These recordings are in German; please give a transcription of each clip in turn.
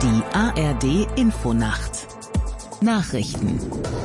Die ARD Infonacht Nachrichten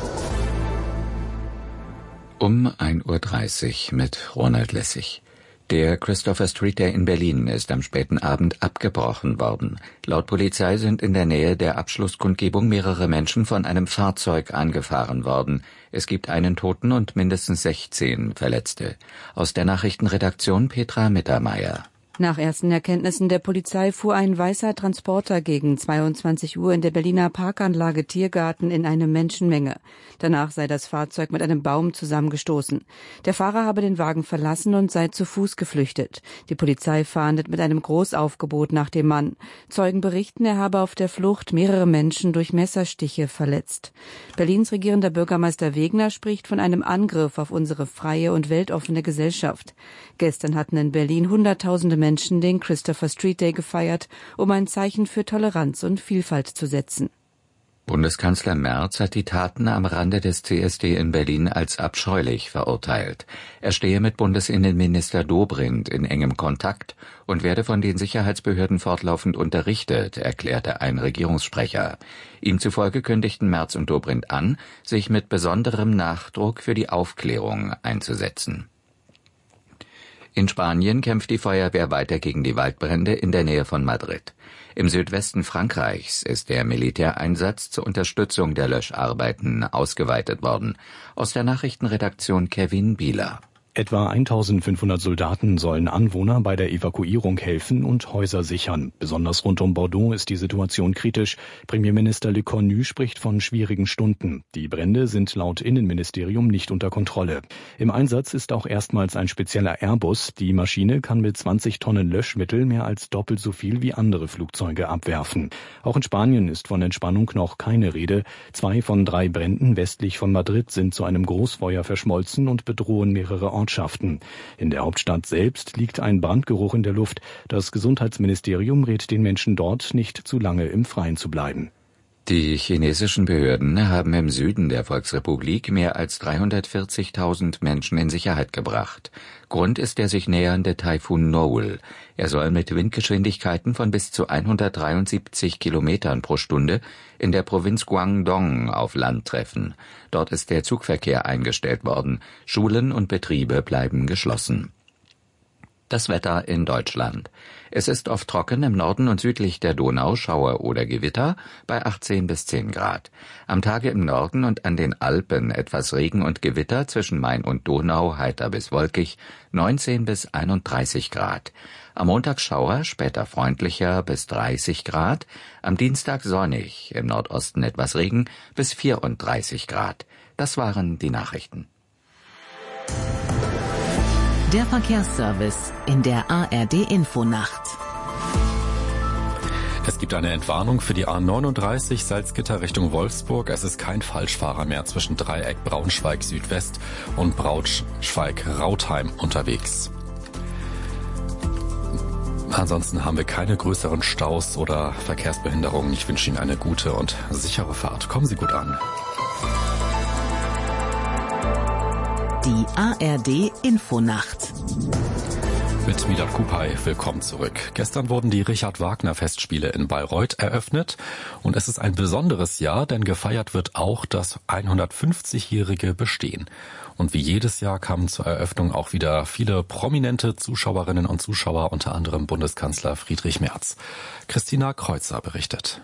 Um 1:30 Uhr mit Ronald Lessig. Der Christopher Street Day in Berlin ist am späten Abend abgebrochen worden. Laut Polizei sind in der Nähe der Abschlusskundgebung mehrere Menschen von einem Fahrzeug angefahren worden. Es gibt einen Toten und mindestens 16 Verletzte. Aus der Nachrichtenredaktion Petra Mittermeier. Nach ersten Erkenntnissen der Polizei fuhr ein weißer Transporter gegen 22 Uhr in der Berliner Parkanlage Tiergarten in eine Menschenmenge. Danach sei das Fahrzeug mit einem Baum zusammengestoßen. Der Fahrer habe den Wagen verlassen und sei zu Fuß geflüchtet. Die Polizei fahndet mit einem Großaufgebot nach dem Mann. Zeugen berichten, er habe auf der Flucht mehrere Menschen durch Messerstiche verletzt. Berlins regierender Bürgermeister Wegner spricht von einem Angriff auf unsere freie und weltoffene Gesellschaft. Gestern hatten in Berlin Hunderttausende Menschen den Christopher Street Day gefeiert, um ein Zeichen für Toleranz und Vielfalt zu setzen. Bundeskanzler Merz hat die Taten am Rande des CSD in Berlin als abscheulich verurteilt. Er stehe mit Bundesinnenminister Dobrindt in engem Kontakt und werde von den Sicherheitsbehörden fortlaufend unterrichtet, erklärte ein Regierungssprecher. Ihm zufolge kündigten Merz und Dobrindt an, sich mit besonderem Nachdruck für die Aufklärung einzusetzen. In Spanien kämpft die Feuerwehr weiter gegen die Waldbrände in der Nähe von Madrid. Im Südwesten Frankreichs ist der Militäreinsatz zur Unterstützung der Löscharbeiten ausgeweitet worden. Aus der Nachrichtenredaktion Kevin Bieler. Etwa 1500 Soldaten sollen Anwohner bei der Evakuierung helfen und Häuser sichern. Besonders rund um Bordeaux ist die Situation kritisch. Premierminister Le Cornu spricht von schwierigen Stunden. Die Brände sind laut Innenministerium nicht unter Kontrolle. Im Einsatz ist auch erstmals ein spezieller Airbus. Die Maschine kann mit 20 Tonnen Löschmittel mehr als doppelt so viel wie andere Flugzeuge abwerfen. Auch in Spanien ist von Entspannung noch keine Rede. 2 von 3 Bränden westlich von Madrid sind zu einem Großfeuer verschmolzen und bedrohen mehrere Ortschaften. In der Hauptstadt selbst liegt ein Brandgeruch in der Luft. Das Gesundheitsministerium rät den Menschen dort, nicht zu lange im Freien zu bleiben. Die chinesischen Behörden haben im Süden der Volksrepublik mehr als 340.000 Menschen in Sicherheit gebracht. Grund ist der sich nähernde Taifun Noel. Er soll mit Windgeschwindigkeiten von bis zu 173 Kilometern pro Stunde in der Provinz Guangdong auf Land treffen. Dort ist der Zugverkehr eingestellt worden. Schulen und Betriebe bleiben geschlossen. Das Wetter in Deutschland. Es ist oft trocken, im Norden und südlich der Donau Schauer oder Gewitter bei 18 bis 10 Grad. Am Tage im Norden und an den Alpen etwas Regen und Gewitter, zwischen Main und Donau heiter bis wolkig, 19 bis 31 Grad. Am Montag Schauer, später freundlicher bis 30 Grad. Am Dienstag sonnig, im Nordosten etwas Regen bis 34 Grad. Das waren die Nachrichten. Der Verkehrsservice in der ARD Infonacht. Es gibt eine Entwarnung für die A39 Salzgitter Richtung Wolfsburg. Es ist kein Falschfahrer mehr zwischen Dreieck Braunschweig Südwest und Braunschweig Rautheim unterwegs. Ansonsten haben wir keine größeren Staus oder Verkehrsbehinderungen. Ich wünsche Ihnen eine gute und sichere Fahrt. Kommen Sie gut an. Die ARD Infonacht. Mit Midat Kupay, willkommen zurück. Gestern wurden die Richard-Wagner-Festspiele in Bayreuth eröffnet und es ist ein besonderes Jahr, denn gefeiert wird auch das 150-jährige Bestehen. Und wie jedes Jahr kamen zur Eröffnung auch wieder viele prominente Zuschauerinnen und Zuschauer, unter anderem Bundeskanzler Friedrich Merz. Christina Kreuzer berichtet.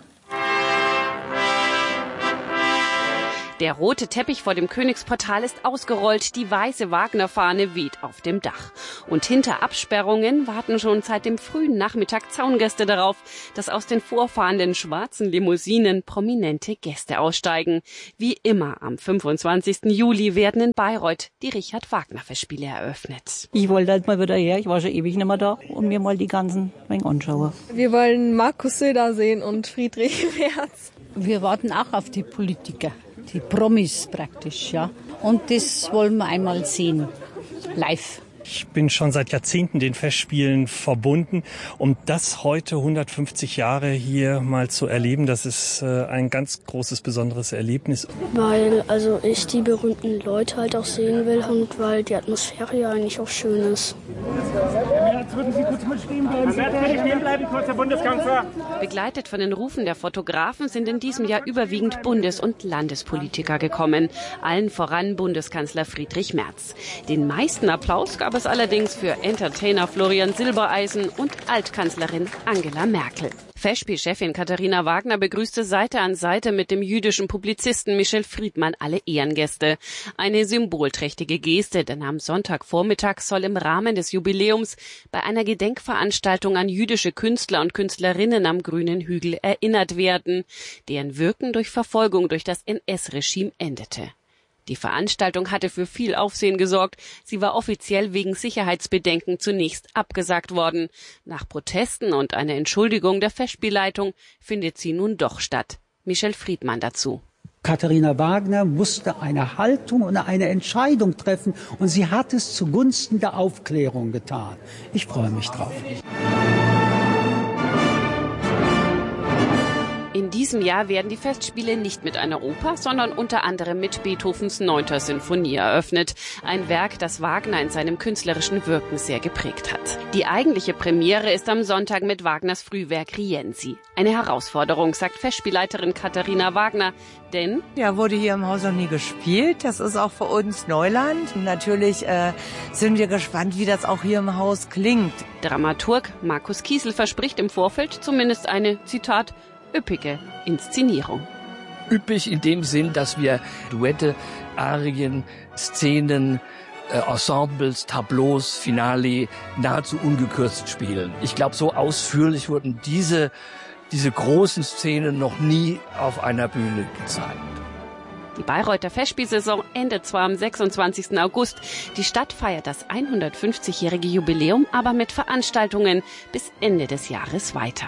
Der rote Teppich vor dem Königsportal ist ausgerollt, die weiße Wagner-Fahne weht auf dem Dach. Und hinter Absperrungen warten schon seit dem frühen Nachmittag Zaungäste darauf, dass aus den vorfahrenden schwarzen Limousinen prominente Gäste aussteigen. Wie immer am 25. Juli werden in Bayreuth die Richard-Wagner-Festspiele eröffnet. Ich wollte halt mal wieder her, ich war schon ewig nicht mehr da und mir mal die ganzen Ring anschauen. Wir wollen Markus Söder sehen und Friedrich Merz. Wir warten auch auf die Politiker. Die Promis praktisch, ja. Und das wollen wir einmal sehen, live. Ich bin schon seit Jahrzehnten den Festspielen verbunden. Und das heute 150 Jahre hier mal zu erleben, das ist ein ganz großes, besonderes Erlebnis. Weil ich die berühmten Leute halt auch sehen will und weil die Atmosphäre ja eigentlich auch schön ist. würden Sie kurz mal stehen bleiben. Stehen bleiben, kurz, Herr Bundeskanzler. Begleitet von den Rufen der Fotografen sind in diesem Jahr überwiegend Bundes- und Landespolitiker gekommen. Allen voran Bundeskanzler Friedrich Merz. Den meisten Applaus gab es allerdings für Entertainer Florian Silbereisen und Altkanzlerin Angela Merkel. Festspielchefin Katharina Wagner begrüßte Seite an Seite mit dem jüdischen Publizisten Michel Friedmann alle Ehrengäste. Eine symbolträchtige Geste, denn am Sonntagvormittag soll im Rahmen des Jubiläums bei einer Gedenkveranstaltung an jüdische Künstler und Künstlerinnen am Grünen Hügel erinnert werden, deren Wirken durch Verfolgung durch das NS-Regime endete. Die Veranstaltung hatte für viel Aufsehen gesorgt. Sie war offiziell wegen Sicherheitsbedenken zunächst abgesagt worden. Nach Protesten und einer Entschuldigung der Festspielleitung findet sie nun doch statt. Michel Friedmann dazu. Katharina Wagner musste eine Haltung und eine Entscheidung treffen und sie hat es zugunsten der Aufklärung getan. Ich freue mich drauf. In diesem Jahr werden die Festspiele nicht mit einer Oper, sondern unter anderem mit Beethovens 9. Sinfonie eröffnet. Ein Werk, das Wagner in seinem künstlerischen Wirken sehr geprägt hat. Die eigentliche Premiere ist am Sonntag mit Wagners Frühwerk Rienzi. Eine Herausforderung, sagt Festspielleiterin Katharina Wagner, denn ja, wurde hier im Haus noch nie gespielt. Das ist auch für uns Neuland. Natürlich sind wir gespannt, wie das auch hier im Haus klingt. Dramaturg Markus Kiesel verspricht im Vorfeld zumindest eine, Zitat, üppige Inszenierung. Üppig in dem Sinn, dass wir Duette, Arien, Szenen, Ensembles, Tableaus, Finale nahezu ungekürzt spielen. Ich glaube, so ausführlich wurden diese großen Szenen noch nie auf einer Bühne gezeigt. Die Bayreuther Festspielsaison endet zwar am 26. August. Die Stadt feiert das 150-jährige Jubiläum aber mit Veranstaltungen bis Ende des Jahres weiter.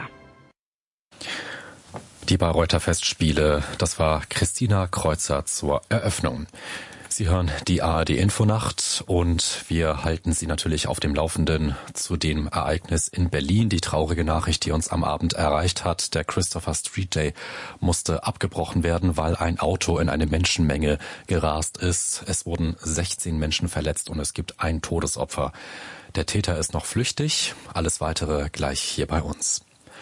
Die Bayreuther Festspiele, das war Christina Kreuzer zur Eröffnung. Sie hören die ARD-Infonacht und wir halten Sie natürlich auf dem Laufenden zu dem Ereignis in Berlin. Die traurige Nachricht, die uns am Abend erreicht hat, der Christopher Street Day musste abgebrochen werden, weil ein Auto in eine Menschenmenge gerast ist. Es wurden 16 Menschen verletzt und es gibt ein Todesopfer. Der Täter ist noch flüchtig. Alles Weitere gleich hier bei uns.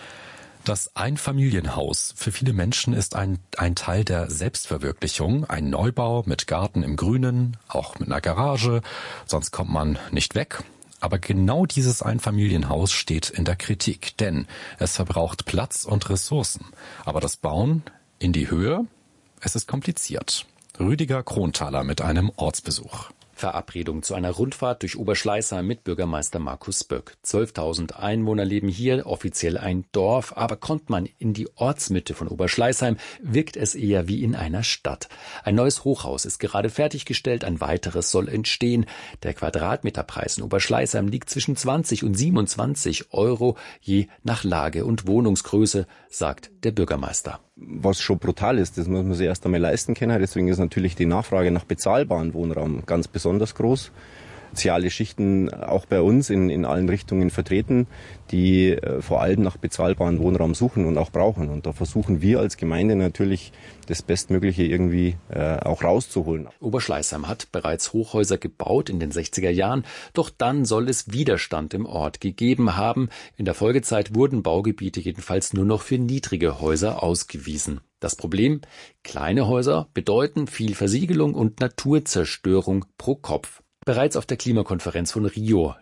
Das Einfamilienhaus für viele Menschen ist ein Teil der Selbstverwirklichung, ein Neubau mit Garten im Grünen, auch mit einer Garage, sonst kommt man nicht weg. Aber genau dieses Einfamilienhaus steht in der Kritik, denn es verbraucht Platz und Ressourcen. Aber das Bauen in die Höhe, es ist kompliziert. Rüdiger Kronthaler mit einem Ortsbesuch. Verabredung zu einer Rundfahrt durch Oberschleißheim mit Bürgermeister Markus Böck. 12.000 Einwohner leben hier, offiziell ein Dorf, aber kommt man in die Ortsmitte von Oberschleißheim, wirkt es eher wie in einer Stadt. Ein neues Hochhaus ist gerade fertiggestellt, ein weiteres soll entstehen. Der Quadratmeterpreis in Oberschleißheim liegt zwischen 20 und 27 Euro, je nach Lage und Wohnungsgröße, sagt der Bürgermeister. Was schon brutal ist, das muss man sich erst einmal leisten können. Deswegen ist natürlich die Nachfrage nach bezahlbarem Wohnraum ganz besonders groß. Soziale Schichten auch bei uns in allen Richtungen vertreten, die vor allem nach bezahlbarem Wohnraum suchen und auch brauchen. Und da versuchen wir als Gemeinde natürlich das Bestmögliche irgendwie auch rauszuholen. Oberschleißheim hat bereits Hochhäuser gebaut in den 60er Jahren, doch dann soll es Widerstand im Ort gegeben haben. In der Folgezeit wurden Baugebiete jedenfalls nur noch für niedrige Häuser ausgewiesen. Das Problem? Kleine Häuser bedeuten viel Versiegelung und Naturzerstörung pro Kopf. Bereits auf der Klimakonferenz von Rio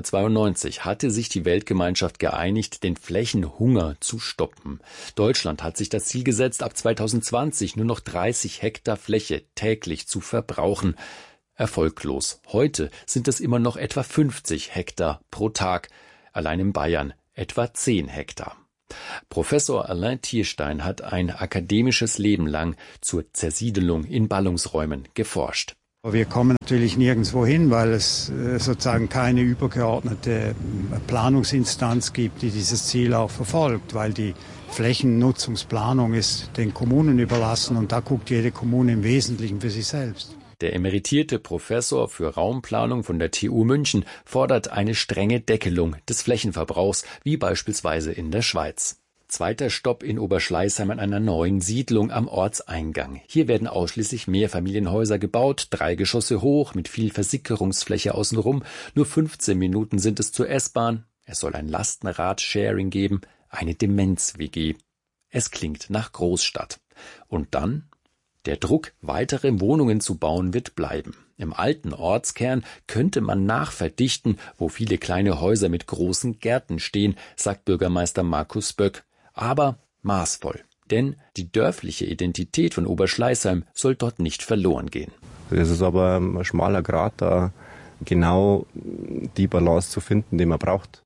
1992 hatte sich die Weltgemeinschaft geeinigt, den Flächenhunger zu stoppen. Deutschland hat sich das Ziel gesetzt, ab 2020 nur noch 30 Hektar Fläche täglich zu verbrauchen. Erfolglos. Heute sind es immer noch etwa 50 Hektar pro Tag. Allein in Bayern etwa 10 Hektar. Professor Alain Tierstein hat ein akademisches Leben lang zur Zersiedelung in Ballungsräumen geforscht. Wir kommen natürlich nirgendwo hin, weil es sozusagen keine übergeordnete Planungsinstanz gibt, die dieses Ziel auch verfolgt, weil die Flächennutzungsplanung ist den Kommunen überlassen und da guckt jede Kommune im Wesentlichen für sich selbst. Der emeritierte Professor für Raumplanung von der TU München fordert eine strenge Deckelung des Flächenverbrauchs, wie beispielsweise in der Schweiz. Zweiter Stopp in Oberschleißheim an einer neuen Siedlung am Ortseingang. Hier werden ausschließlich Mehrfamilienhäuser gebaut, 3 Geschosse hoch, mit viel Versickerungsfläche außenrum. Nur 15 Minuten sind es zur S-Bahn. Es soll ein Lastenrad-Sharing geben, eine Demenz-WG. Es klingt nach Großstadt. Und dann? Der Druck, weitere Wohnungen zu bauen, wird bleiben. Im alten Ortskern könnte man nachverdichten, wo viele kleine Häuser mit großen Gärten stehen, sagt Bürgermeister Markus Böck. Aber maßvoll. Denn die dörfliche Identität von Oberschleißheim soll dort nicht verloren gehen. Es ist aber ein schmaler Grat, da genau die Balance zu finden, die man braucht.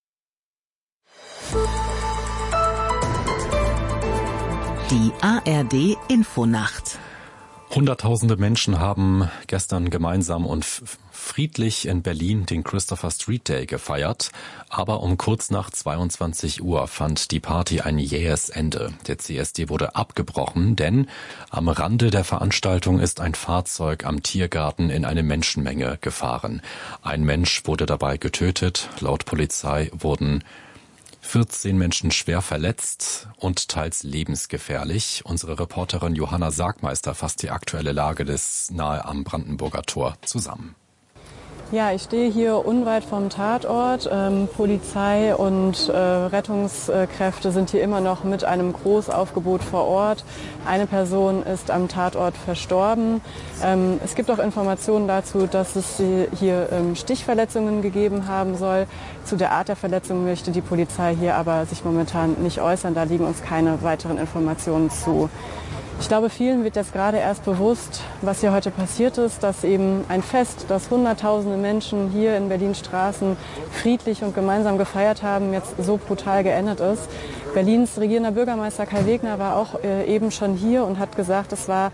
Die ARD Infonacht. Hunderttausende Menschen haben gestern gemeinsam und friedlich in Berlin den Christopher Street Day gefeiert. Aber um kurz nach 22 Uhr fand die Party ein jähes Ende. Der CSD wurde abgebrochen, denn am Rande der Veranstaltung ist ein Fahrzeug am Tiergarten in eine Menschenmenge gefahren. Ein Mensch wurde dabei getötet. Laut Polizei wurden 14 Menschen schwer verletzt und teils lebensgefährlich. Unsere Reporterin Johanna Sargmeister fasst die aktuelle Lage des nahe am Brandenburger Tor zusammen. Ja, ich stehe hier unweit vom Tatort. Polizei und Rettungskräfte sind hier immer noch mit einem Großaufgebot vor Ort. Eine Person ist am Tatort verstorben. Es gibt auch Informationen dazu, dass es hier Stichverletzungen gegeben haben soll. Zu der Art der Verletzung möchte die Polizei hier aber sich momentan nicht äußern. Da liegen uns keine weiteren Informationen zu. Ich glaube, vielen wird jetzt gerade erst bewusst, was hier heute passiert ist, dass eben ein Fest, das Hunderttausende Menschen hier in Berlins Straßen friedlich und gemeinsam gefeiert haben, jetzt so brutal geendet ist. Berlins regierender Bürgermeister Kai Wegner war auch eben schon hier und hat gesagt, es war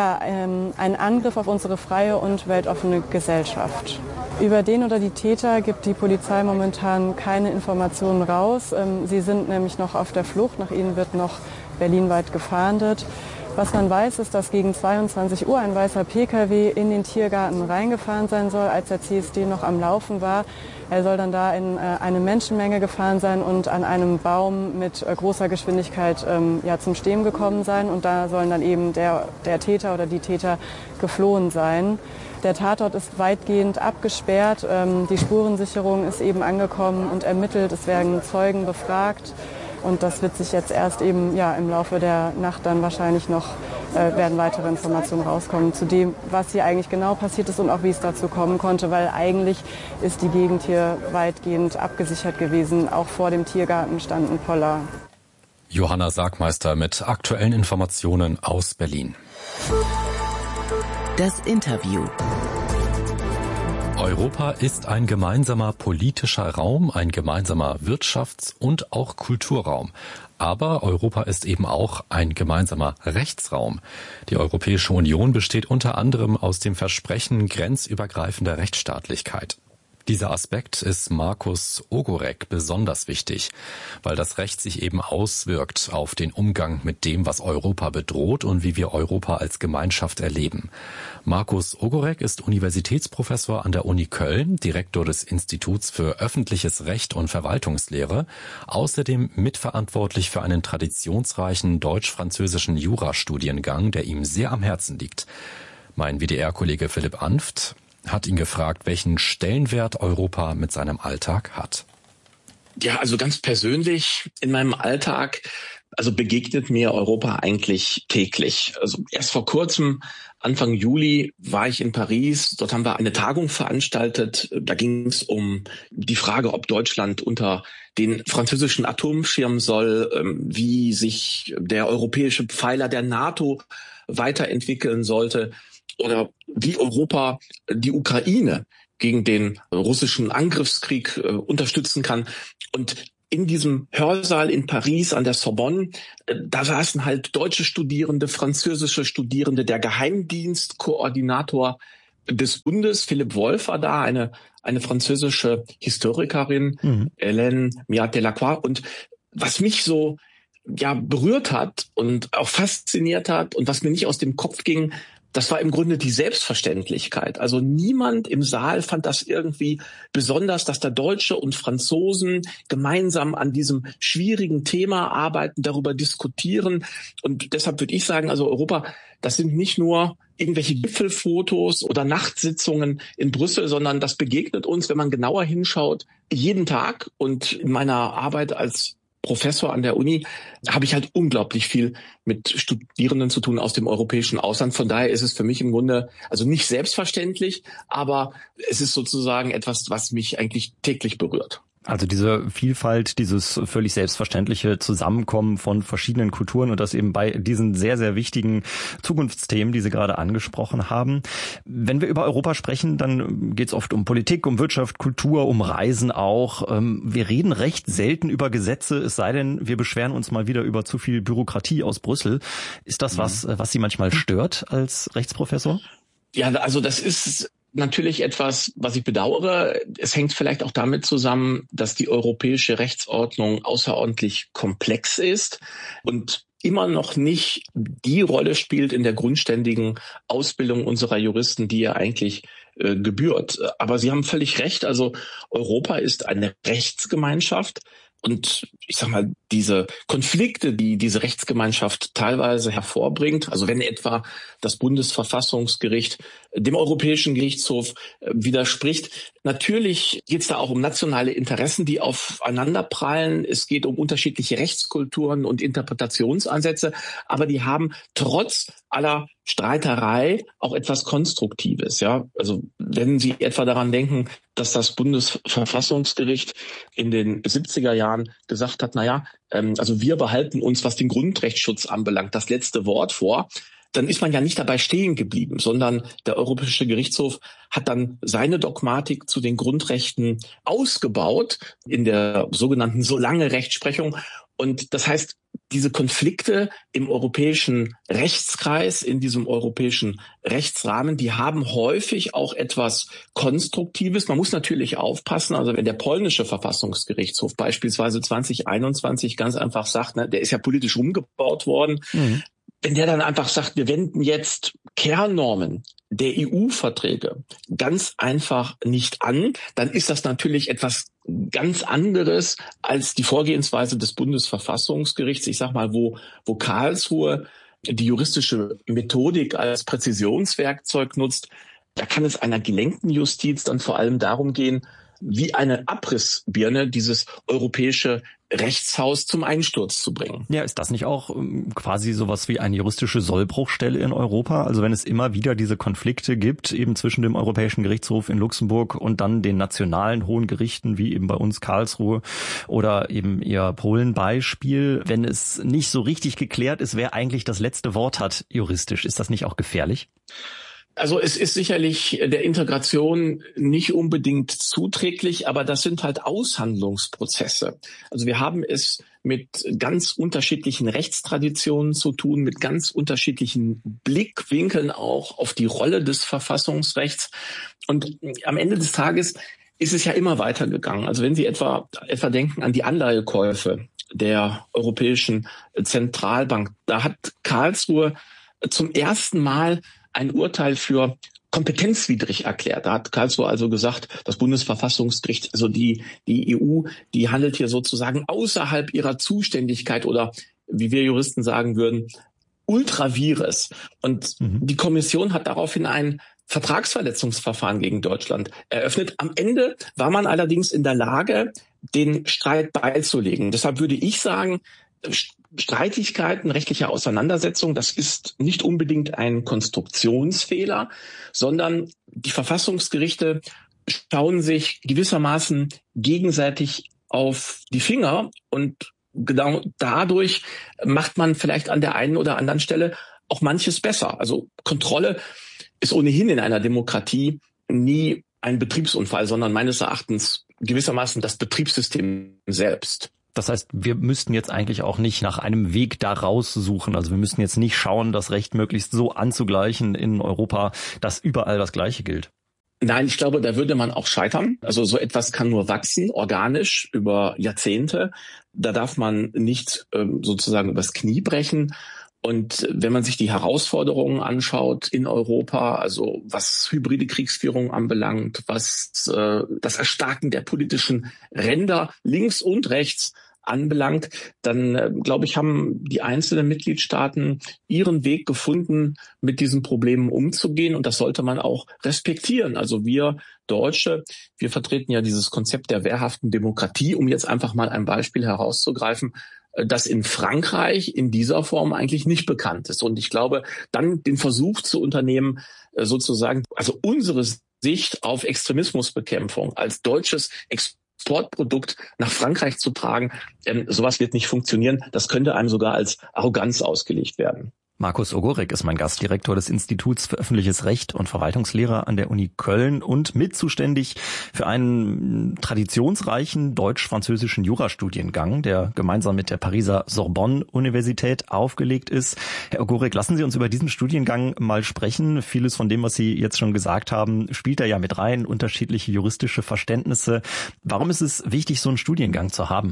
ein Angriff auf unsere freie und weltoffene Gesellschaft. Über den oder die Täter gibt die Polizei momentan keine Informationen raus. Sie sind nämlich noch auf der Flucht, nach ihnen wird noch berlinweit gefahndet. Was man weiß, ist, dass gegen 22 Uhr ein weißer Pkw in den Tiergarten reingefahren sein soll, als der CSD noch am Laufen war. Er soll dann da in eine Menschenmenge gefahren sein und an einem Baum mit großer Geschwindigkeit zum Stehen gekommen sein. Und da sollen dann eben der Täter oder die Täter geflohen sein. Der Tatort ist weitgehend abgesperrt. Die Spurensicherung ist eben angekommen und ermittelt. Es werden Zeugen befragt. Und das wird sich jetzt erst eben im Laufe der Nacht dann wahrscheinlich noch werden weitere Informationen rauskommen zu dem, was hier eigentlich genau passiert ist und auch wie es dazu kommen konnte, weil eigentlich ist die Gegend hier weitgehend abgesichert gewesen. Auch vor dem Tiergarten stand ein Poller. Johanna Sargmeister mit aktuellen Informationen aus Berlin. Das Interview. Europa ist ein gemeinsamer politischer Raum, ein gemeinsamer Wirtschafts- und auch Kulturraum. Aber Europa ist eben auch ein gemeinsamer Rechtsraum. Die Europäische Union besteht unter anderem aus dem Versprechen grenzübergreifender Rechtsstaatlichkeit. Dieser Aspekt ist Markus Ogorek besonders wichtig, weil das Recht sich eben auswirkt auf den Umgang mit dem, was Europa bedroht und wie wir Europa als Gemeinschaft erleben. Markus Ogorek ist Universitätsprofessor an der Uni Köln, Direktor des Instituts für öffentliches Recht und Verwaltungslehre, außerdem mitverantwortlich für einen traditionsreichen deutsch-französischen Jurastudiengang, der ihm sehr am Herzen liegt. Mein WDR-Kollege Philipp Anft hat ihn gefragt, welchen Stellenwert Europa mit seinem Alltag hat. Ja, also ganz persönlich in meinem Alltag, also begegnet mir Europa eigentlich täglich. Also erst vor kurzem, Anfang Juli, war ich in Paris. Dort haben wir eine Tagung veranstaltet. Da ging es um die Frage, ob Deutschland unter den französischen Atomschirm soll, wie sich der europäische Pfeiler der NATO weiterentwickeln sollte oder wie Europa die Ukraine gegen den russischen Angriffskrieg unterstützen kann. Und in diesem Hörsaal in Paris an der Sorbonne, da saßen halt deutsche Studierende, französische Studierende, der Geheimdienstkoordinator des Bundes, Philipp Wolf, war da, eine französische Historikerin, Hélène Miat-Delacroix. Und was mich so berührt hat und auch fasziniert hat und was mir nicht aus dem Kopf ging, das war im Grunde die Selbstverständlichkeit. Also niemand im Saal fand das irgendwie besonders, dass da Deutsche und Franzosen gemeinsam an diesem schwierigen Thema arbeiten, darüber diskutieren. Und deshalb würde ich sagen, also Europa, das sind nicht nur irgendwelche Gipfelfotos oder Nachtsitzungen in Brüssel, sondern das begegnet uns, wenn man genauer hinschaut, jeden Tag. Und in meiner Arbeit als Professor an der Uni habe ich halt unglaublich viel mit Studierenden zu tun aus dem europäischen Ausland. Von daher ist es für mich im Grunde also nicht selbstverständlich, aber es ist sozusagen etwas, was mich eigentlich täglich berührt. Also diese Vielfalt, dieses völlig selbstverständliche Zusammenkommen von verschiedenen Kulturen und das eben bei diesen sehr, sehr wichtigen Zukunftsthemen, die Sie gerade angesprochen haben. Wenn wir über Europa sprechen, dann geht es oft um Politik, um Wirtschaft, Kultur, um Reisen auch. Wir reden recht selten über Gesetze, es sei denn, wir beschweren uns mal wieder über zu viel Bürokratie aus Brüssel. Ist das was Sie manchmal stört als Rechtsprofessor? Ja, also das ist natürlich etwas, was ich bedauere. Es hängt vielleicht auch damit zusammen, dass die europäische Rechtsordnung außerordentlich komplex ist und immer noch nicht die Rolle spielt in der grundständigen Ausbildung unserer Juristen, die ja eigentlich gebührt. Aber Sie haben völlig recht. Also Europa ist eine Rechtsgemeinschaft. Und ich sag mal, diese Konflikte, die diese Rechtsgemeinschaft teilweise hervorbringt, also wenn etwa das Bundesverfassungsgericht dem Europäischen Gerichtshof widerspricht, natürlich geht es da auch um nationale Interessen, die aufeinanderprallen. Es geht um unterschiedliche Rechtskulturen und Interpretationsansätze, aber die haben trotz aller Streiterei auch etwas Konstruktives. Ja, also wenn Sie etwa daran denken, dass das Bundesverfassungsgericht in den 70er Jahren gesagt hat, also wir behalten uns, was den Grundrechtsschutz anbelangt, das letzte Wort vor, dann ist man ja nicht dabei stehen geblieben, sondern der Europäische Gerichtshof hat dann seine Dogmatik zu den Grundrechten ausgebaut in der sogenannten Solange-Rechtsprechung. Und das heißt, diese Konflikte im europäischen Rechtskreis, in diesem europäischen Rechtsrahmen, die haben häufig auch etwas Konstruktives. Man muss natürlich aufpassen, also wenn der polnische Verfassungsgerichtshof beispielsweise 2021 ganz einfach sagt, der ist ja politisch umgebaut worden, wenn der dann einfach sagt, wir wenden jetzt Kernnormen der EU-Verträge ganz einfach nicht an, dann ist das natürlich etwas ganz anderes als die Vorgehensweise des Bundesverfassungsgerichts. Ich sag mal, wo Karlsruhe die juristische Methodik als Präzisionswerkzeug nutzt, da kann es einer gelenkten Justiz dann vor allem darum gehen, wie eine Abrissbirne dieses europäische Rechtshaus zum Einsturz zu bringen. Ja, ist das nicht auch quasi sowas wie eine juristische Sollbruchstelle in Europa? Also wenn es immer wieder diese Konflikte gibt, eben zwischen dem Europäischen Gerichtshof in Luxemburg und dann den nationalen hohen Gerichten, wie eben bei uns Karlsruhe oder eben Ihr Polen-Beispiel, wenn es nicht so richtig geklärt ist, wer eigentlich das letzte Wort hat juristisch, ist das nicht auch gefährlich? Also es ist sicherlich der Integration nicht unbedingt zuträglich, aber das sind halt Aushandlungsprozesse. Also wir haben es mit ganz unterschiedlichen Rechtstraditionen zu tun, mit ganz unterschiedlichen Blickwinkeln auch auf die Rolle des Verfassungsrechts. Und am Ende des Tages ist es ja immer weitergegangen. Also wenn Sie etwa denken an die Anleihekäufe der Europäischen Zentralbank, da hat Karlsruhe zum ersten Mal ein Urteil für kompetenzwidrig erklärt. Da hat Karlsruhe also gesagt, das Bundesverfassungsgericht, also die EU, die handelt hier sozusagen außerhalb ihrer Zuständigkeit oder, wie wir Juristen sagen würden, ultra vires. Und die Kommission hat daraufhin ein Vertragsverletzungsverfahren gegen Deutschland eröffnet. Am Ende war man allerdings in der Lage, den Streit beizulegen. Deshalb würde ich sagen, Streitigkeiten, rechtliche Auseinandersetzungen, das ist nicht unbedingt ein Konstruktionsfehler, sondern die Verfassungsgerichte schauen sich gewissermaßen gegenseitig auf die Finger und genau dadurch macht man vielleicht an der einen oder anderen Stelle auch manches besser. Also Kontrolle ist ohnehin in einer Demokratie nie ein Betriebsunfall, sondern meines Erachtens gewissermaßen das Betriebssystem selbst. Das heißt, wir müssten jetzt eigentlich auch nicht nach einem Weg da raussuchen. Also wir müssten jetzt nicht schauen, das Recht möglichst so anzugleichen in Europa, dass überall das Gleiche gilt. Nein, ich glaube, da würde man auch scheitern. Also so etwas kann nur wachsen, organisch, über Jahrzehnte. Da darf man nicht sozusagen übers Knie brechen. Und wenn man sich die Herausforderungen anschaut in Europa, also was hybride Kriegsführung anbelangt, was das Erstarken der politischen Ränder links und rechts anbelangt, dann, glaube ich, haben die einzelnen Mitgliedstaaten ihren Weg gefunden, mit diesen Problemen umzugehen. Und das sollte man auch respektieren. Also wir Deutsche, wir vertreten ja dieses Konzept der wehrhaften Demokratie, um jetzt einfach mal ein Beispiel herauszugreifen, das in Frankreich in dieser Form eigentlich nicht bekannt ist. Und ich glaube, dann den Versuch zu unternehmen, sozusagen, also unsere Sicht auf Extremismusbekämpfung als deutsches Exportprodukt nach Frankreich zu tragen, sowas wird nicht funktionieren. Das könnte einem sogar als Arroganz ausgelegt werden. Markus Ogorek ist mein Gast, Direktor des Instituts für öffentliches Recht und Verwaltungslehre an der Uni Köln und mitzuständig für einen traditionsreichen deutsch-französischen Jurastudiengang, der gemeinsam mit der Pariser Sorbonne-Universität aufgelegt ist. Herr Ogorek, lassen Sie uns über diesen Studiengang mal sprechen. Vieles von dem, was Sie jetzt schon gesagt haben, spielt da ja mit rein, unterschiedliche juristische Verständnisse. Warum ist es wichtig, so einen Studiengang zu haben?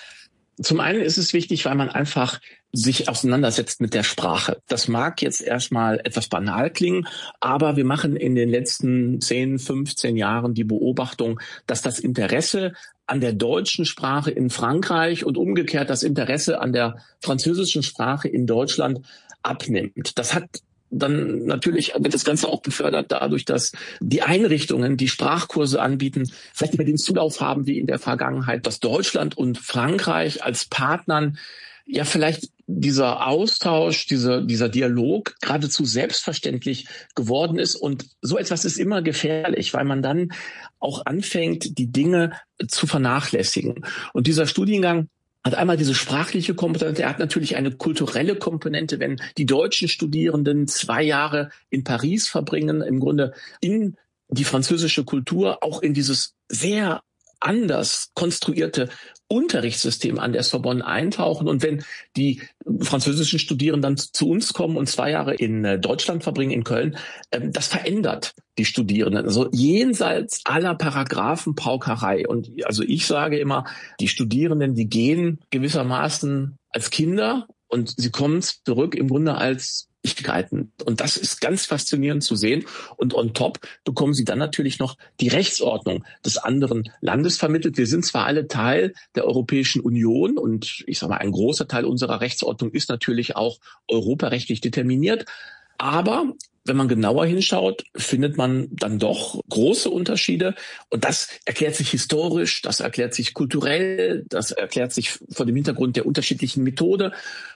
Zum einen ist es wichtig, weil man einfach sich auseinandersetzt mit der Sprache. Das mag jetzt erstmal etwas banal klingen, aber wir machen in den letzten 10, 15 Jahren die Beobachtung, dass das Interesse an der deutschen Sprache in Frankreich und umgekehrt das Interesse an der französischen Sprache in Deutschland abnimmt. Das hat dann natürlich wird das Ganze auch befördert dadurch, dass die Einrichtungen, die Sprachkurse anbieten, vielleicht nicht mehr den Zulauf haben wie in der Vergangenheit, dass Deutschland und Frankreich als Partnern ja vielleicht dieser Austausch, dieser Dialog geradezu selbstverständlich geworden ist. Und so etwas ist immer gefährlich, weil man dann auch anfängt, die Dinge zu vernachlässigen. Und dieser Studiengang hat einmal diese sprachliche Komponente, er hat natürlich eine kulturelle Komponente, wenn die deutschen Studierenden 2 Jahre in Paris verbringen, im Grunde in die französische Kultur, auch in dieses sehr anders konstruierte Unterrichtssystem an der Sorbonne eintauchen. Und wenn die französischen Studierenden dann zu uns kommen und 2 Jahre in Deutschland verbringen, in Köln, das verändert die Studierenden. Also jenseits aller Paragraphenpaukerei. Und also ich sage immer, die Studierenden, die gehen gewissermaßen als Kinder und sie kommen zurück im Grunde als Fähigkeiten. Und das ist ganz faszinierend zu sehen. Und on top bekommen sie dann natürlich noch die Rechtsordnung des anderen Landes vermittelt. Wir sind zwar alle Teil der Europäischen Union und ich sage mal, ein großer Teil unserer Rechtsordnung ist natürlich auch europarechtlich determiniert. Aber wenn man genauer hinschaut, findet man dann doch große Unterschiede. Und das erklärt sich historisch, das erklärt sich kulturell, das erklärt sich vor dem Hintergrund der unterschiedlichen Methode.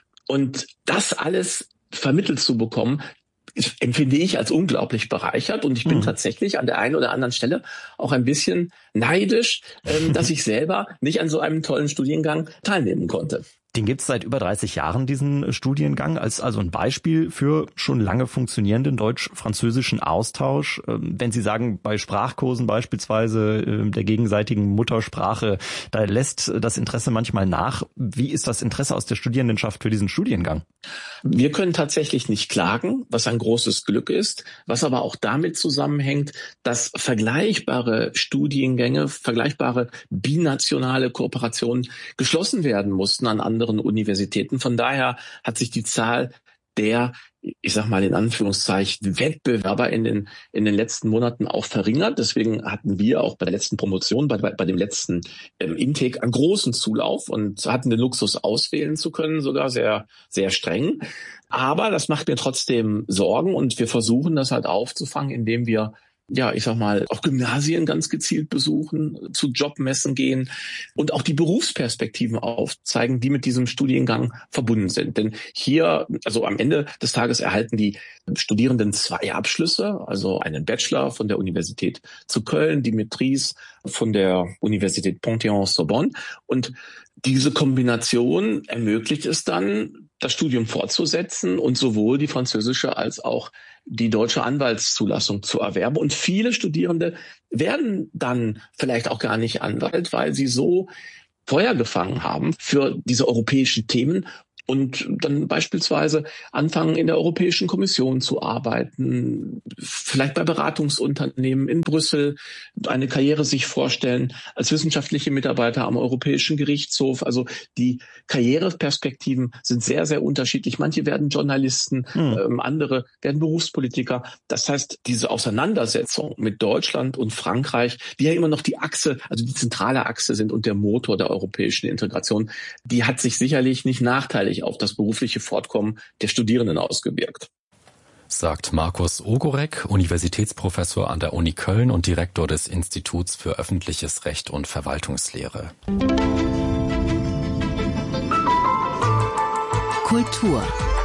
Und das alles vermittelt zu bekommen, empfinde ich als unglaublich bereichert. Und ich bin tatsächlich an der einen oder anderen Stelle auch ein bisschen neidisch, dass ich selber nicht an so einem tollen Studiengang teilnehmen konnte. Den gibt's seit über 30 Jahren, diesen Studiengang, als also ein Beispiel für schon lange funktionierenden deutsch-französischen Austausch. Wenn Sie sagen, bei Sprachkursen beispielsweise der gegenseitigen Muttersprache, da lässt das Interesse manchmal nach. Wie ist das Interesse aus der Studierendenschaft für diesen Studiengang? Wir können tatsächlich nicht klagen, was ein großes Glück ist, was aber auch damit zusammenhängt, dass vergleichbare Studiengänge, vergleichbare binationale Kooperationen geschlossen werden mussten an anderen Universitäten. Von daher hat sich die Zahl der, ich sag mal in Anführungszeichen, Wettbewerber in den letzten Monaten auch verringert. Deswegen hatten wir auch bei der letzten Promotion, bei dem letzten Intake einen großen Zulauf und hatten den Luxus auswählen zu können, sogar sehr, sehr streng. Aber das macht mir trotzdem Sorgen und wir versuchen das halt aufzufangen, indem wir ich sag mal, auch Gymnasien ganz gezielt besuchen, zu Jobmessen gehen und auch die Berufsperspektiven aufzeigen, die mit diesem Studiengang verbunden sind. Denn hier, also am Ende des Tages erhalten die Studierenden 2 Abschlüsse, also einen Bachelor von der Universität zu Köln, die Maîtrise von der Universität Panthéon-Sorbonne. Und diese Kombination ermöglicht es dann, das Studium fortzusetzen und sowohl die französische als auch die deutsche Anwaltszulassung zu erwerben. Und viele Studierende werden dann vielleicht auch gar nicht Anwalt, weil sie so Feuer gefangen haben für diese europäischen Themen und dann beispielsweise anfangen, in der Europäischen Kommission zu arbeiten, vielleicht bei Beratungsunternehmen in Brüssel, eine Karriere sich vorstellen als wissenschaftliche Mitarbeiter am Europäischen Gerichtshof. Also die Karriereperspektiven sind sehr, sehr unterschiedlich. Manche werden Journalisten, andere werden Berufspolitiker. Das heißt, diese Auseinandersetzung mit Deutschland und Frankreich, die ja immer noch die Achse, also die zentrale Achse sind und der Motor der europäischen Integration, die hat sich sicherlich nicht nachteilig auf das berufliche Fortkommen der Studierenden ausgewirkt. Sagt Markus Ogorek, Universitätsprofessor an der Uni Köln und Direktor des Instituts für öffentliches Recht und Verwaltungslehre. Kultur.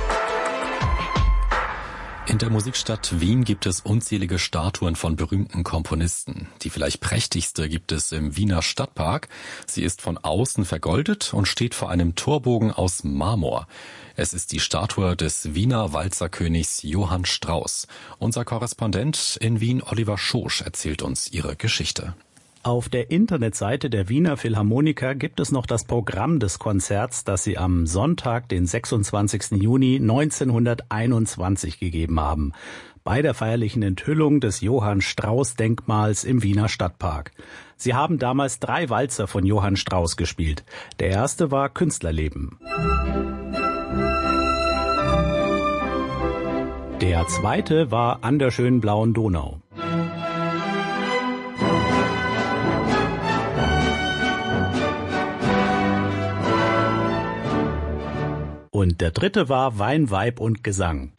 In der Musikstadt Wien gibt es unzählige Statuen von berühmten Komponisten. Die vielleicht prächtigste gibt es im Wiener Stadtpark. Sie ist von außen vergoldet und steht vor einem Torbogen aus Marmor. Es ist die Statue des Wiener Walzerkönigs Johann Strauss. Unser Korrespondent in Wien, Oliver Schosch, erzählt uns ihre Geschichte. Auf der Internetseite der Wiener Philharmoniker gibt es noch das Programm des Konzerts, das sie am Sonntag, den 26. Juni 1921 gegeben haben, bei der feierlichen Enthüllung des Johann Strauss Denkmals im Wiener Stadtpark. Sie haben damals 3 Walzer von Johann Strauss gespielt. Der erste war Künstlerleben. Der zweite war An der schönen blauen Donau. Und der dritte war Wein, Weib und Gesang.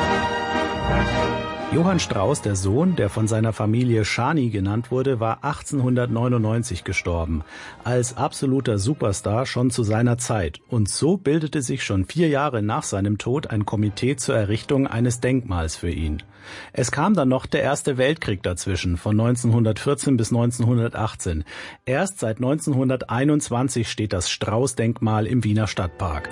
Johann Strauss, der Sohn, der von seiner Familie Schani genannt wurde, war 1899 gestorben, als absoluter Superstar schon zu seiner Zeit. Und so bildete sich schon 4 Jahre nach seinem Tod ein Komitee zur Errichtung eines Denkmals für ihn. Es kam dann noch der Erste Weltkrieg dazwischen, von 1914 bis 1918. Erst seit 1921 steht das Strauss-Denkmal im Wiener Stadtpark.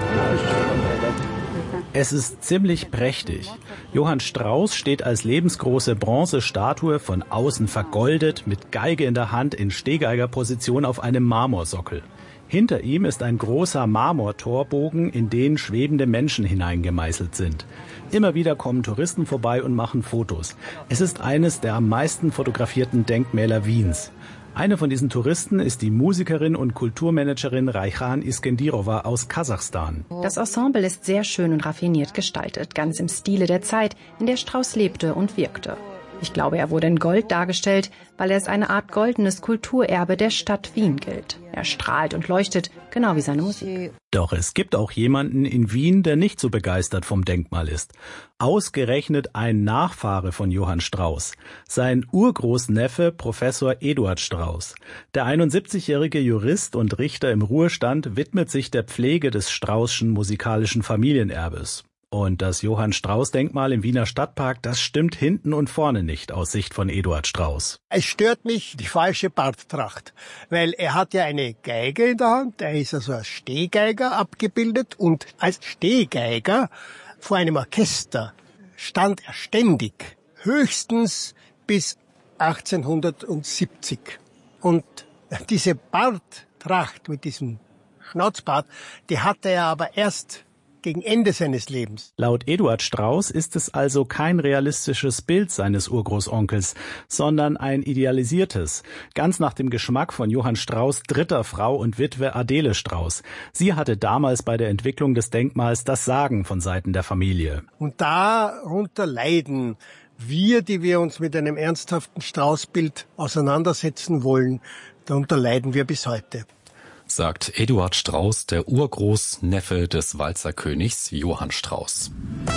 Es ist ziemlich prächtig. Johann Strauss steht als lebensgroße Bronzestatue von außen vergoldet, mit Geige in der Hand in Stehgeigerposition auf einem Marmorsockel. Hinter ihm ist ein großer Marmortorbogen, in den schwebende Menschen hineingemeißelt sind. Immer wieder kommen Touristen vorbei und machen Fotos. Es ist eines der am meisten fotografierten Denkmäler Wiens. Eine von diesen Touristen ist die Musikerin und Kulturmanagerin Rayhan Iskendirova aus Kasachstan. Das Ensemble ist sehr schön und raffiniert gestaltet, ganz im Stile der Zeit, in der Strauss lebte und wirkte. Ich glaube, er wurde in Gold dargestellt, weil er als eine Art goldenes Kulturerbe der Stadt Wien gilt. Er strahlt und leuchtet, genau wie seine Musik. Doch es gibt auch jemanden in Wien, der nicht so begeistert vom Denkmal ist. Ausgerechnet ein Nachfahre von Johann Strauss. Sein Urgroßneffe Professor Eduard Strauss. Der 71-jährige Jurist und Richter im Ruhestand widmet sich der Pflege des Straußschen musikalischen Familienerbes. Und das Johann-Strauß-Denkmal im Wiener Stadtpark, das stimmt hinten und vorne nicht aus Sicht von Eduard Strauss. Es stört mich die falsche Barttracht, weil er hat ja eine Geige in der Hand, er ist also als Stehgeiger abgebildet und als Stehgeiger vor einem Orchester stand er ständig, höchstens bis 1870. Und diese Barttracht mit diesem Schnauzbart, die hatte er aber erst gegen Ende seines Lebens. Laut Eduard Strauss ist es also kein realistisches Bild seines Urgroßonkels, sondern ein idealisiertes, ganz nach dem Geschmack von Johann Strauss' dritter Frau und Witwe Adele Strauss. Sie hatte damals bei der Entwicklung des Denkmals das Sagen von Seiten der Familie. Und darunter leiden wir, die wir uns mit einem ernsthaften Strauß-Bild auseinandersetzen wollen, darunter leiden wir bis heute. Sagt Eduard Strauss, der Urgroßneffe des Walzerkönigs Johann Strauss.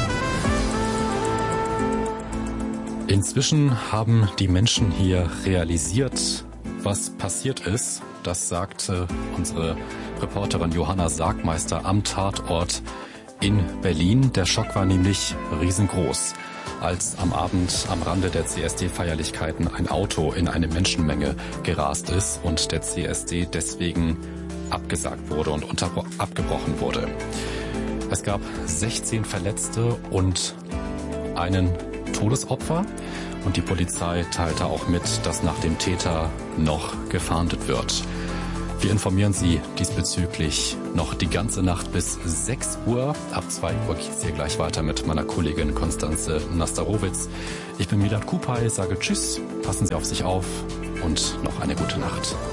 Inzwischen haben die Menschen hier realisiert, was passiert ist. Das sagte unsere Reporterin Johanna Sargmeister am Tatort in Berlin. Der Schock war nämlich riesengroß, als am Abend am Rande der CSD-Feierlichkeiten ein Auto in eine Menschenmenge gerast ist und der CSD deswegen abgesagt wurde und abgebrochen wurde. Es gab 16 Verletzte und einen Todesopfer und die Polizei teilte auch mit, dass nach dem Täter noch gefahndet wird. Wir informieren Sie diesbezüglich noch die ganze Nacht bis 6 Uhr. Ab 2 Uhr geht es hier gleich weiter mit meiner Kollegin Konstanze Nastarowitz. Ich bin Milad Kupay, sage Tschüss, passen Sie auf sich auf und noch eine gute Nacht.